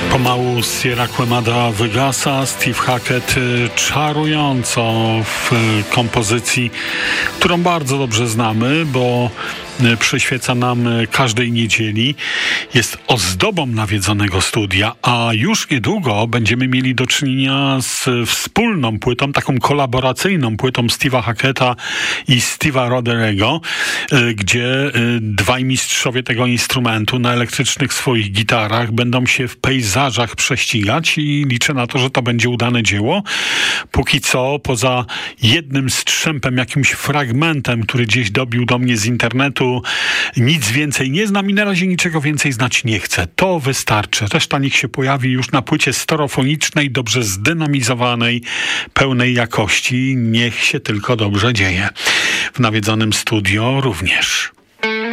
Pomału Sierra Quemada wygasa, Steve Hackett czarująco w kompozycji, którą bardzo dobrze znamy, bo przyświeca nam każdej niedzieli. Jest ozdobą nawiedzonego studia, a już niedługo będziemy mieli do czynienia z wspólną płytą, taką kolaboracyjną płytą Steve'a Hacketta i Steve'a Roderego, gdzie dwaj mistrzowie tego instrumentu na elektrycznych swoich gitarach będą się w pejzażach prześcigać i liczę na to, że to będzie udane dzieło. Póki co, poza jednym strzępem, jakimś fragmentem, który gdzieś dobił do mnie z internetu, nic więcej nie znam i na razie niczego więcej znać nie chcę. To wystarczy. Reszta niech się pojawi już na płycie stereofonicznej, dobrze zdynamizowanej, pełnej jakości. Niech się tylko dobrze dzieje. W nawiedzonym studio również.